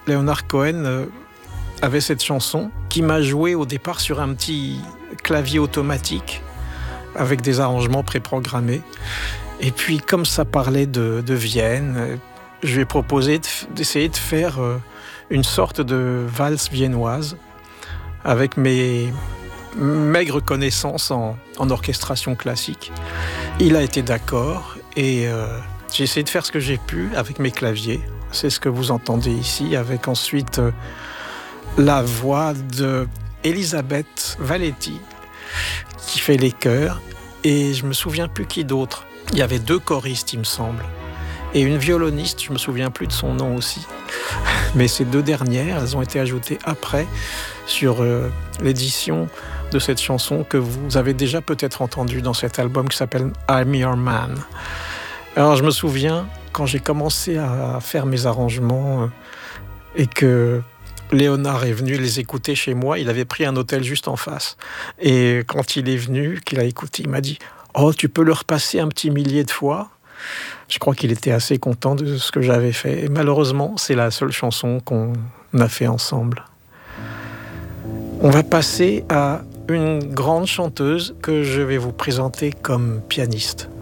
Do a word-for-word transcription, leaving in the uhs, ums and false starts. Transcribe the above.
Leonard Cohen euh, avait cette chanson qui m'a joué au départ sur un petit clavier automatique avec des arrangements préprogrammés. Et puis, comme ça parlait de, de Vienne, euh, je lui ai proposé de, d'essayer de faire euh, une sorte de valse viennoise avec mes maigres connaissances en, en orchestration classique. Il a été d'accord et euh, j'ai essayé de faire ce que j'ai pu avec mes claviers. C'est ce que vous entendez ici, avec ensuite euh, la voix de Elisabeth Valetti qui fait les chœurs, et je me souviens plus qui d'autre. Il y avait deux choristes, il me semble, et une violoniste, je me souviens plus de son nom aussi. Mais ces deux dernières, elles ont été ajoutées après sur euh, l'édition de cette chanson que vous avez déjà peut-être entendue dans cet album qui s'appelle I'm Your Man. Alors je me souviens, quand j'ai commencé à faire mes arrangements euh, et que Léonard est venu les écouter chez moi, il avait pris un hôtel juste en face. Et quand il est venu, qu'il a écouté, il m'a dit « Oh, tu peux le repasser un petit millier de fois ?» Je crois qu'il était assez content de ce que j'avais fait. Et malheureusement, c'est la seule chanson qu'on a fait ensemble. On va passer à une grande chanteuse que je vais vous présenter comme pianiste.